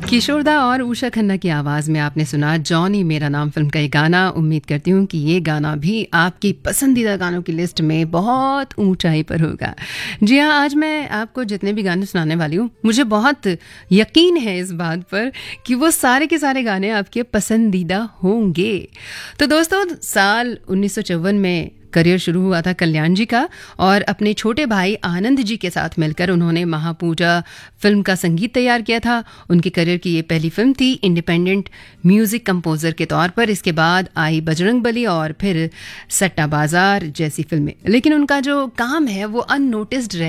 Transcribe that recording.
किशोरदा और उषा खन्ना की आवाज़ में आपने सुना जॉनी मेरा नाम फिल्म का ये गाना। उम्मीद करती हूँ कि ये गाना भी आपकी पसंदीदा गानों की लिस्ट में बहुत ऊंचाई पर होगा। जी हाँ, आज मैं आपको जितने भी गाने सुनाने वाली हूँ, मुझे बहुत यकीन है इस बात पर कि वो सारे के सारे गाने आपके पसंदीदा होंगे। तो दोस्तों, साल 1954 में करियर शुरू हुआ था कल्याण जी का, और अपने छोटे भाई आनंद जी के साथ मिलकर उन्होंने महापूजा फिल्म का संगीत तैयार किया था। उनके करियर की ये पहली फिल्म थी इंडिपेंडेंट म्यूजिक कंपोजर के तौर पर। इसके बाद आई बजरंगबली और फिर सट्टा बाजार जैसी फिल्में, लेकिन उनका जो काम है वो अननोटिस्ड